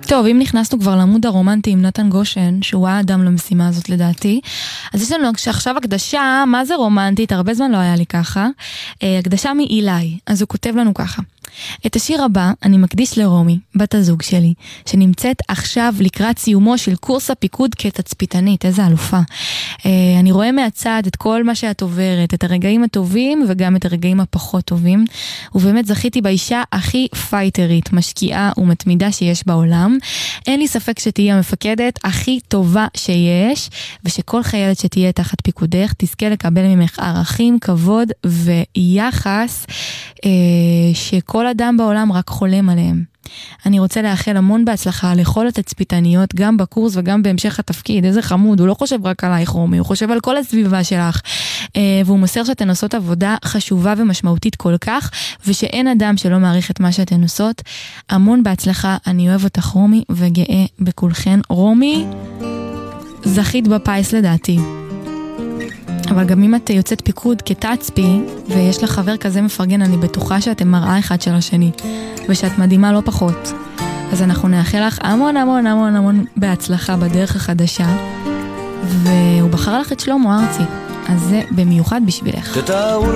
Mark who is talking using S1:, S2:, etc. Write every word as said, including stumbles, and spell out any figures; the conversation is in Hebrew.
S1: טוב, אם נכנסנו כבר לעמוד הרומנטי עם נתן גושן, שהוא האדם למשימה הזאת לדעתי, אז יש לנו עכשיו הקדשה, מה זה רומנטית? הרבה זמן לא היה לי ככה. הקדשה מאילי, אז הוא כותב לנו ככה. את השיר הבא אני מקדיש לרומי, בת הזוג שלי, שנמצאת עכשיו לקראת סיומו של קורס הפיקוד כתצפיתנית, איזה אלופה. אני רואה מהצד את כל מה שאת עוברת, את הרגעים הטובים וגם את הרגעים הפחות טובים, ובאמת זכיתי באישה הכי פייטרית, משקיעה ומתמידה שיש בעולם. אין לי ספק שתהיה המפקדת הכי טובה שיש, ושכל חיילת שתהיה תחת פיקודך תזכה לקבל ממך ערכים, כבוד ויחס אה, שכל אדם בעולם רק חולם עליהם. אני רוצה לאחל המון בהצלחה לכל התצפיתניות, גם בקורס וגם בהמשך התפקיד. איזה חמוד, הוא לא חושב רק עלייך רומי, הוא חושב על כל הסביבה שלך, והוא מוסר שאתן עושות עבודה חשובה ומשמעותית כל כך, ושאין אדם שלא מעריך את מה שאתן עושות. המון בהצלחה, אני אוהב אותך רומי, וגאה בכולכן. רומי, זכית בפייס לדעתי. אבל גם אם את יוצאת פיקוד כתצפי, ויש לך חבר כזה מפרגן, אני בטוחה שאתם מראה אחד של השני, ושאת מדהימה לא פחות. אז אנחנו נאחל לך המון המון המון המון בהצלחה בדרך החדשה, והוא בחר לך את שלמה ארצי, אז זה במיוחד בשבילך.